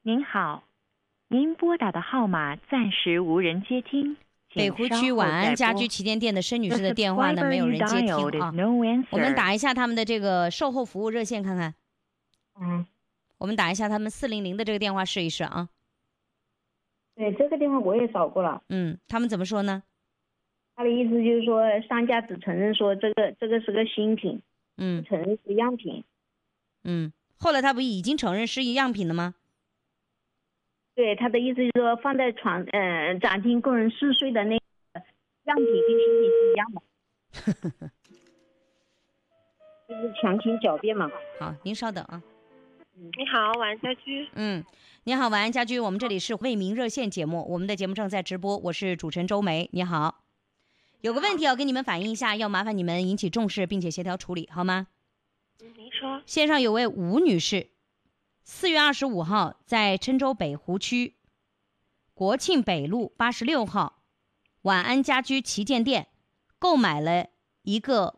您好，您拨打的号码暂时无人接听。 北湖区晚安家居旗舰店的申女士的电话呢，没有人接听啊。我们打一下他们的这个售后服务热线看看。我们打一下他们400的这个电话试一试啊。 对，这个电话我也找过了。 他们怎么说呢？ 他的意思就是说，商家只承认说这个是个新品，不承认是样品。 后来他不已经承认是样品了吗？ 对，他的意思就是说，放在展厅供人试睡的那个样品跟新品是一样的，就是强行狡辩嘛。 好，您稍等啊。 你好，晚安家居。 你好，晚安家居，我们这里是为民热线节目，我们的节目正在直播，我是主持人周梅。你好，有个问题要跟你们反映一下，要麻烦你们引起重视，并且协调处理，好吗？ 您说。 线上有位吴女士，4月25号在郴州北湖区国庆北路86号晚安家居旗舰店购买了一个